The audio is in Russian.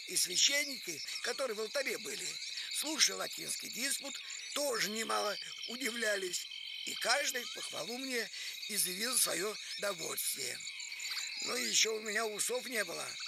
И священники, которые в алтаре были, слушая латинский диспут, тоже немало удивлялись. И каждый в похвалу мне изъявил свое довольствие. Но еще у меня усов не было,